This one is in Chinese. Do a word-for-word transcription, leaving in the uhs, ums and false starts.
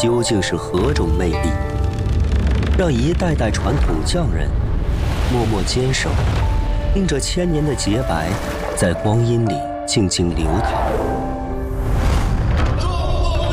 究竟是何种魅力，让一代代传统匠人默默坚守，令这千年的洁白在光阴里静静流淌？